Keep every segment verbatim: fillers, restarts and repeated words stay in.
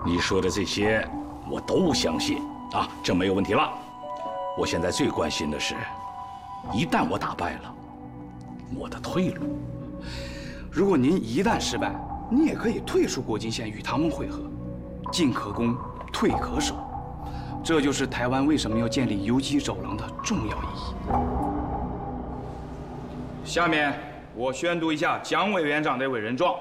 你说的这些我都相信啊，这没有问题了。我现在最关心的是，一旦我打败了，我的退路。 如果您一旦失败，你也可以退出国境线与他们会合，进可攻，退可守。这就是台湾为什么要建立游击走廊的重要意义。下面我宣读一下蒋委员长的委任状。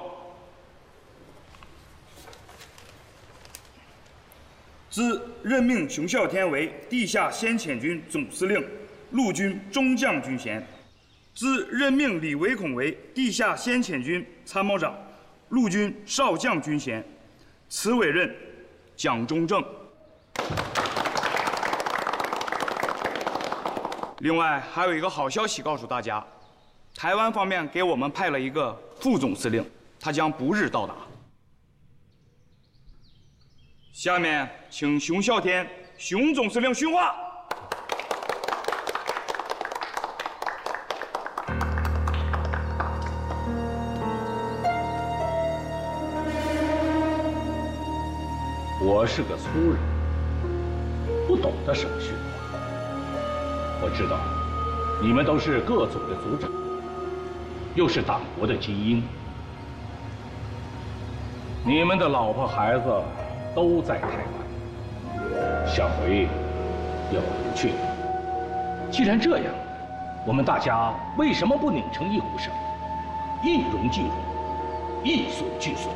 自任命熊啸天为地下先遣军总司令、陆军中将军衔；自任命李维孔为地下先遣军参谋长、陆军少将军衔。此委任，蒋中正。另外，还有一个好消息告诉大家，台湾方面给我们派了一个副总司令，他将不日到达。下面请熊啸天熊总司令训话。 我是个粗人，不懂得什么训话。我知道，你们都是各组的组长，又是党国的精英，你们的老婆孩子都在台湾，下回要回去。既然这样，我们大家为什么不拧成一股绳，一荣俱荣，一损俱损？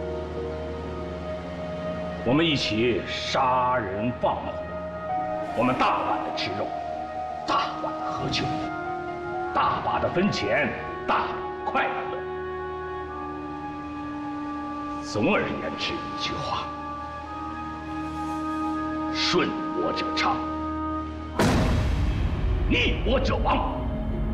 我们一起杀人放火，我们大碗的吃肉，大碗的喝酒，大把的分钱，大把快乐。总而言之一句话，顺我者昌，逆我者亡。